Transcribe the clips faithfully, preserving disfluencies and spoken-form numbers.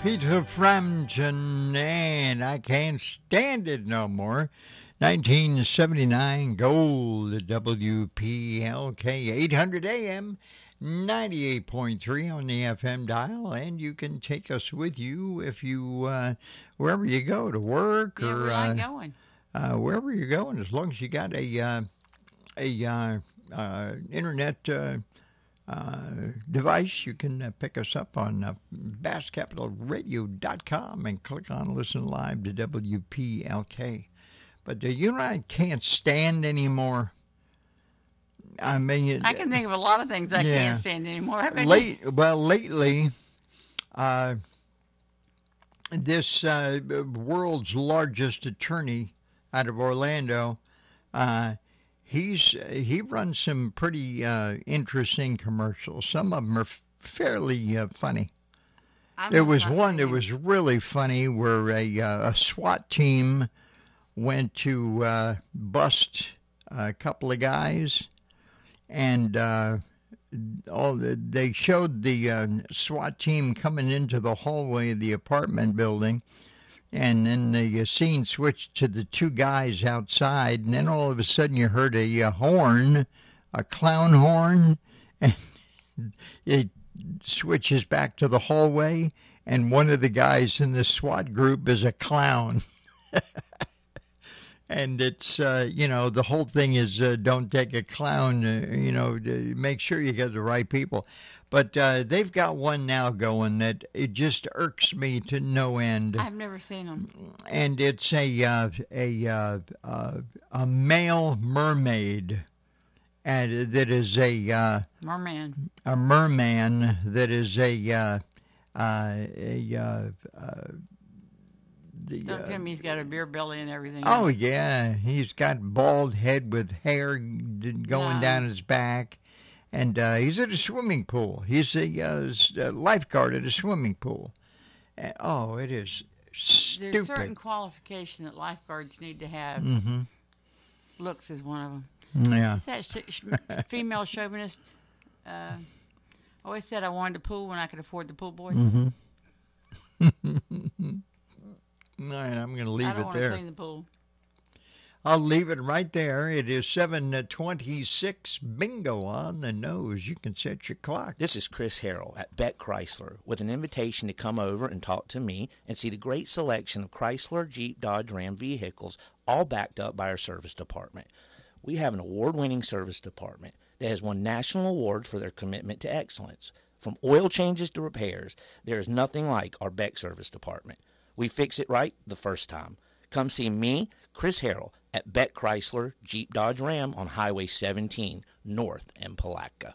Peter Frampton, and I Can't Stand It No More. nineteen seventy-nine Gold at W P L K eight hundred A M, ninety-eight point three on the F M dial, and you can take us with you if you, uh, wherever you go to work yeah, or we like uh, going. Uh, wherever you're going, as long as you got a, uh, a uh, uh, internet uh, Uh, device, you can uh, pick us up on uh, bass capital radio dot com and click on Listen Live to W P L K. But uh, you know, I can't stand anymore. I mean, it, I can think of a lot of things I yeah. can't stand anymore. Late, well, lately, uh, this uh, world's largest attorney out of Orlando, uh, He's he runs some pretty uh, interesting commercials. Some of them are f- fairly uh, funny. I'm There was not one that saying- was really funny where a uh, a SWAT team went to uh, bust a couple of guys, and uh, all the, they showed the uh, SWAT team coming into the hallway of the apartment building. And then the uh, scene switched to the two guys outside, and then all of a sudden you heard a, a horn, a clown horn, and it switches back to the hallway, and one of the guys in the SWAT group is a clown. And it's, uh, you know, the whole thing is uh, don't take a clown, uh, you know, to make sure you get the right people. But uh, they've got one now going that it just irks me to no end. I've never seen them. And it's a uh, a uh, uh, a male mermaid, and that is a uh, Merman. a merman that is a uh, uh, a uh, uh, the. Don't Uh, tell me he's got a beer belly and everything. oh else. yeah, he's got bald head with hair d- going No. down his back. And uh, he's at a swimming pool. He's a, uh, s- a lifeguard at a swimming pool. And, oh, it is stupid. There's certain qualification that lifeguards need to have. Mm-hmm. Looks is one of them. Yeah. Is that sh- sh- female chauvinist? Uh, always said I wanted a pool when I could afford the pool boy. Mm-hmm. All right, I'm going to leave I don't it want to there. clean the pool. I'll leave it right there. It is seven twenty-six. Bingo on the nose. You can set your clock. This is Chris Harrell at Beck Chrysler with an invitation to come over and talk to me and see the great selection of Chrysler, Jeep, Dodge, Ram vehicles, all backed up by our service department. We have an award-winning service department that has won national awards for their commitment to excellence. From oil changes to repairs, there is nothing like our Beck service department. We fix it right the first time. Come see me, Chris Harrell, at Beck Chrysler, Jeep, Dodge, Ram on Highway seventeen, north in Palatka.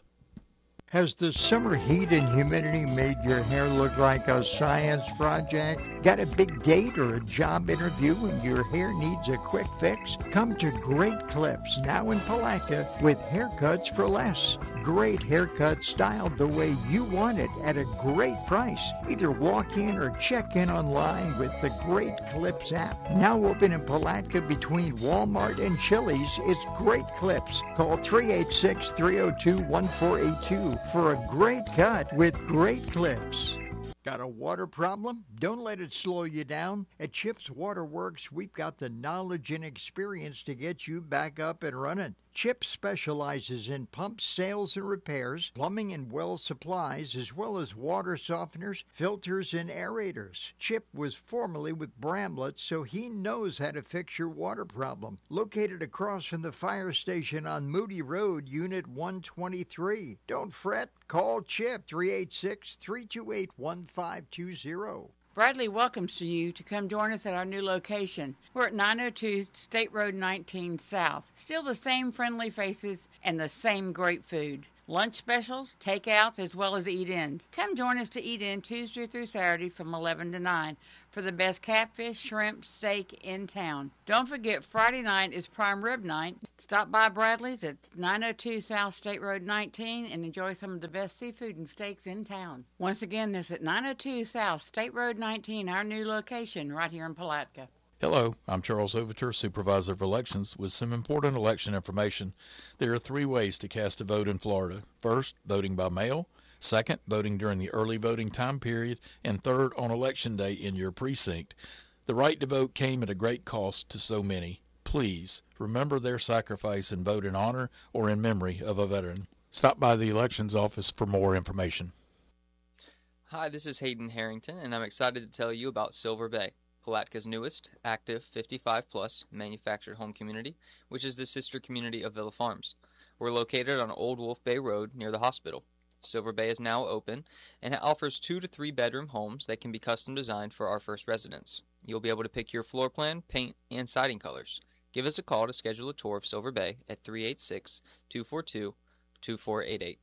Has the summer heat and humidity made your hair look like a science project? Got a big date or a job interview and your hair needs a quick fix? Come to Great Clips, now in Palatka, with haircuts for less. Great haircuts styled the way you want it at a great price. Either walk in or check in online with the Great Clips app. Now open in Palatka between Walmart and Chili's, it's Great Clips. Call three eight six, three oh two, one four eight two for a great cut with Great Clips. Got a water problem? Don't let it slow you down. At Chip's Waterworks, we've got the knowledge and experience to get you back up and running. Chip specializes in pumps, sales, and repairs, plumbing and well supplies, as well as water softeners, filters, and aerators. Chip was formerly with Bramlett, so he knows how to fix your water problem. Located across from the fire station on Moody Road, Unit one twenty-three. Don't fret, call Chip, three eight six, three two eight, one five two zero. Bradley welcomes you to come join us at our new location. We're at nine oh two State Road nineteen South. Still the same friendly faces and the same great food. Lunch specials, takeouts, as well as eat-ins. Come join us to eat in Tuesday through Saturday from eleven to nine for the best catfish, shrimp, steak in town. Don't forget Friday night is prime rib night. Stop by Bradley's at nine oh two South State Road nineteen and enjoy some of the best seafood and steaks in town. Once again, this at nine oh two South State Road nineteen, our new location right here in Palatka. Hello, I'm Charles Overture, Supervisor of Elections, with some important election information. There are three ways to cast a vote in Florida. First, voting by mail. second, voting during the early voting time period, and third, on Election Day in your precinct. The right to vote came at a great cost to so many. Please remember their sacrifice and vote in honor or in memory of a veteran. Stop by the elections office for more information. Hi, this is Hayden Harrington, and I'm excited to tell you about Silver Bay, Palatka's newest, active, fifty-five plus manufactured home community, which is the sister community of Villa Farms. We're located on Old Wolf Bay Road near the hospital. Silver Bay is now open, and it offers two to three bedroom homes that can be custom designed for our first residents. You'll be able to pick your floor plan, paint, and siding colors. Give us a call to schedule a tour of Silver Bay at three eight six, two four two, two four eight eight.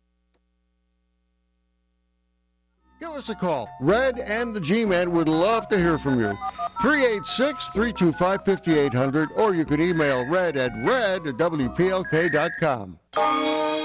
Give us a call. Red and the G-Man would love to hear from you. three eight six, three two five, five eight zero zero, or you can email red at red at W P L K dot com.